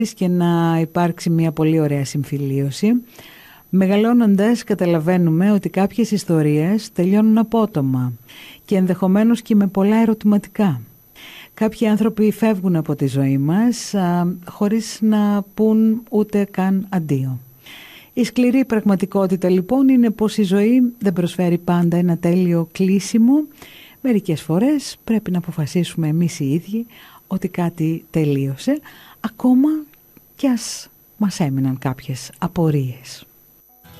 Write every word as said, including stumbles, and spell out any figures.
και να υπάρξει μια πολύ ωραία συμφιλίωση. Μεγαλώνοντας καταλαβαίνουμε ότι κάποιες ιστορίες τελειώνουν απότομα και ενδεχομένως και με πολλά ερωτηματικά. Κάποιοι άνθρωποι φεύγουν από τη ζωή μας α, χωρίς να πούν ούτε καν αντίο. Η σκληρή πραγματικότητα λοιπόν είναι πως η ζωή δεν προσφέρει πάντα ένα τέλειο κλείσιμο. Μερικές φορές πρέπει να αποφασίσουμε εμείς οι ίδιοι ότι κάτι τελείωσε, ακόμα κι ας μας έμειναν κάποιες απορίες.